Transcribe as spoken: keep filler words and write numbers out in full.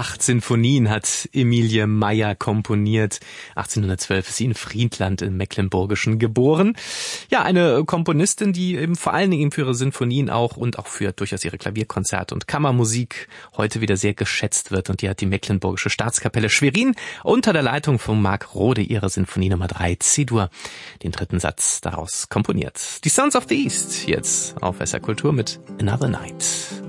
Acht Sinfonien hat Emilie Meyer komponiert. achtzehnhundertzwölf ist sie in Friedland im Mecklenburgischen geboren. Ja, eine Komponistin, die eben vor allen Dingen für ihre Sinfonien auch und auch für durchaus ihre Klavierkonzerte und Kammermusik heute wieder sehr geschätzt wird. Und die hat die Mecklenburgische Staatskapelle Schwerin unter der Leitung von Marc Rode ihre Sinfonie Nummer drei C-Dur, den dritten Satz daraus komponiert. Die Sounds of the East jetzt auf S R Kultur mit Another Night.